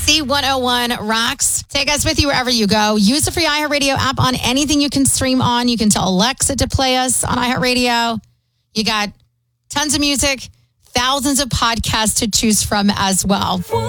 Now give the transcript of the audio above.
Z101 rocks. Take us with you wherever you go. Use the free iHeartRadio app on anything you can stream on. You can tell Alexa to play us on iHeartRadio. You got tons of music, thousands of podcasts to choose from as well.